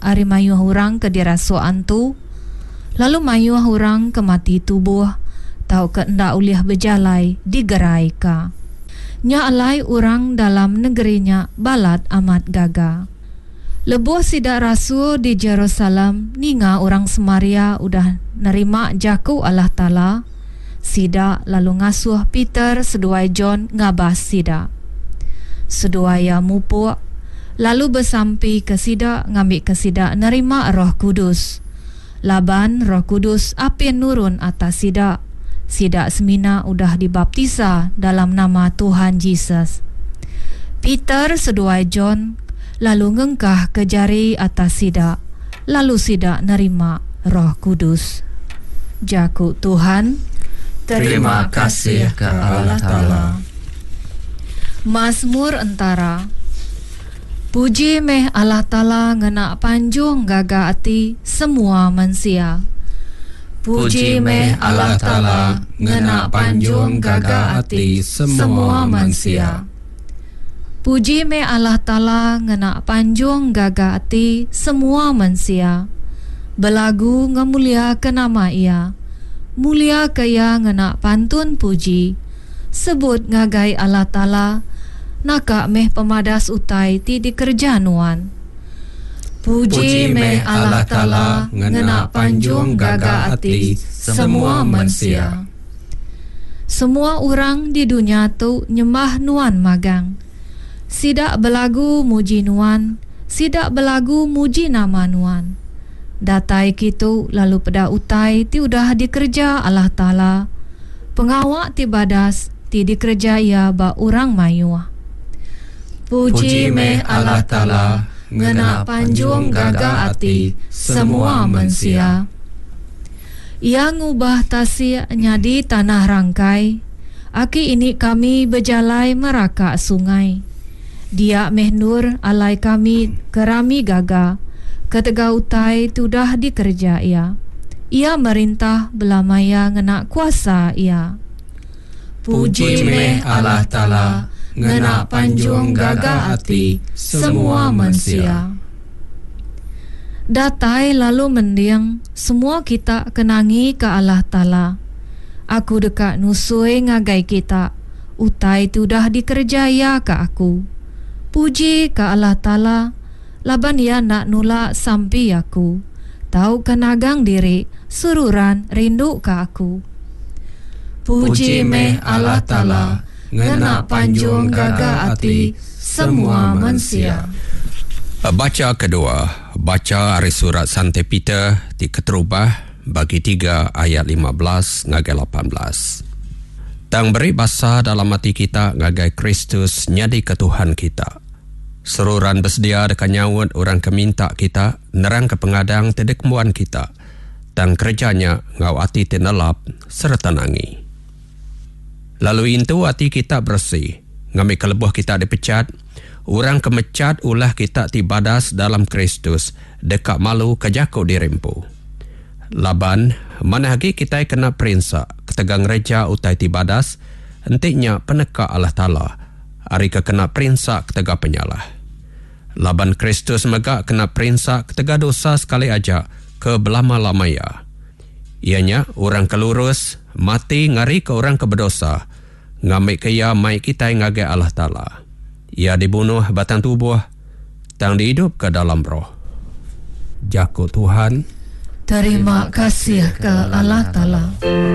ari mayuh hurang ke dirasuan tu, lalu mayuh hurang ke mati tubuh, tau ke ndak uliah berjalai digerai ka. Nya alai orang dalam negerinya balat amat gaga. Lebuh sidak rasul di Jerusalem, ninga orang Samaria udah nerima jaku Allah Ta'ala. Sidak lalu ngasuh Peter seduai John ngabas sidak. Seduaya mupuk, lalu bersampi ke sidak ngambil ke sidak nerima Roh Kudus. Laban Roh Kudus apin nurun atas sidak. Sidak semina udah dibaptisa dalam nama Tuhan Yesus. Peter seduai John lalu ngengkah ke jari atas sidak, lalu sidak nerima Roh Kudus. Jaku Tuhan, terima kasih ke Allah Ta'ala. Mazmur Antara. Puji meh Allah Ta'ala ngena panjung gaga ati semua manusia. Puji meh Allah Ta'ala ngena panjung gaga ati semua manusia. Puji meh Allah Ta'ala ngena panjung gaga ati semua manusia. Belagu ngemulia ke nama ia. Mulia kaya ngena pantun puji. Sebut ngagai Allah Ta'ala. Naka meh pemadas utai ti dikerja nuan. Puji meh Allah Ta'ala ngena panjung gaga ati semua manusia. Semua orang di dunia tu nyembah nuan magang. Sidak belagu muji nuan, sidak belagu muji nama nuan. Datai kitu lalu pada utai ti udah dikerja Allah Ta'ala. Pengawak ti badas ti dikerja ia ba orang mayuah. Puji meh Allah Ta'ala ngena panjung gaga ati semua manusia. Ia ngubah tasik nyadi tanah rangkai. Aki ini kami berjalai meraka sungai. Dia meh nur alai kami kerami gaga. Ketega utai tudah dikerja ia. Ia merintah belamaya ngena kuasa ia. Puji meh Allah Ta'ala ngena panjung gaga ati semua manusia. Datai lalu mendiang, semua kita kenangi ke Allah Ta'ala. Aku dekat nusui ngagai kita, utai tudah dikerjaya ke aku. Puji ke Allah Ta'ala, laban ia nak nulak sampai aku. Tahu kenagang diri, sururan rindu ke aku. Puji meh Allah Ta'ala ngena panjung gaga ati semua manusia. Baca kedua, baca dari surat Santai Peter di Keterubah bagi 3 ayat 15 ngagai 18. Tang beri basa dalam hati kita ngagai Kristus nyadi ke Tuhan kita. Seruran bersedia dekat nyawut orang keminta kita nerang ke pengadang tedekmuan kita. Tang kerjanya ngau hati tenelap serta nangi. Lalu itu hati kita bersih, ngambil kelebuh kita dipecat, orang kemecat ulah kita tibadas dalam Kristus, dekat malu kejaku dirimpu. Laban, mana lagi kita kena perinsak, ketegang reja utai tibadas, entiknya peneka Allah Ta'ala, hari kena perinsak ketega penyalah. Laban Kristus megak kena perinsak ketega dosa sekali aja ke belama-lamaya. Ianya orang kelurus, mati ngari ke orang keberdosa, ngambil kaya mai kita ngagai Allah Ta'ala. Ia dibunuh batang tubuh, tang dihidup ke dalam roh. Jaku Tuhan, terima kasih ke Allah Ta'ala.